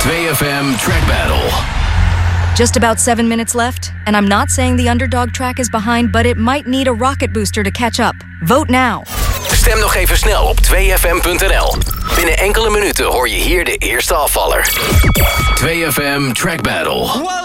2FM Track Battle. Just about 7 minutes left, and I'm not saying the underdog track is behind, but it might need a rocket booster to catch up. Vote now. Stem nog even snel op 2FM.nl. Binnen enkele minuten hoor je hier de eerste afvaller. 2FM Track Battle.